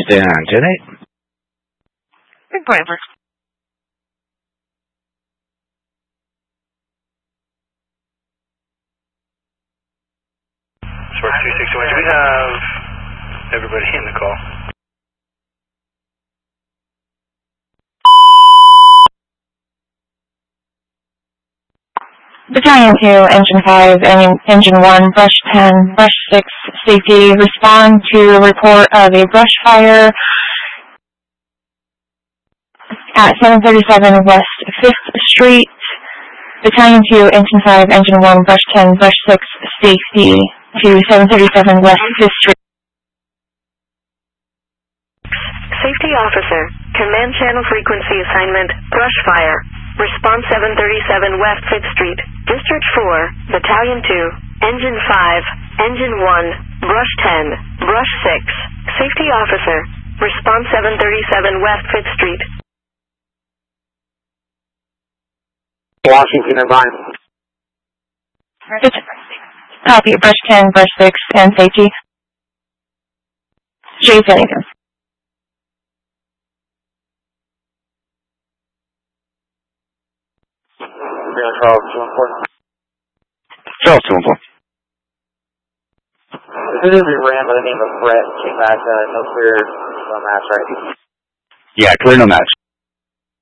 Houston, 10-8. Big boy over. Spark 261, do we have everybody in the call? Battalion 2, Engine 5, Engine 1, Brush 10, Brush 6, Safety, respond to a report of a brush fire at 737 West 5th Street. Battalion 2, Engine 5, Engine 1, Brush 10, Brush 6, Safety to 737 West 5th Street. Safety Officer, Command Channel Frequency Assignment, Brush Fire. Response 737 West 5th Street, District 4, Battalion 2, Engine 5, Engine 1, Brush 10, Brush 6, Safety Officer. Response 737 West 5th Street. Washington Irvine. Copy, Brush 10, Brush 6, and Safety. J. Pennington. Charles 214. Charles 214. This is ran by the name of Brett. Came back, no clear, no match, right? Yeah, clear, no match.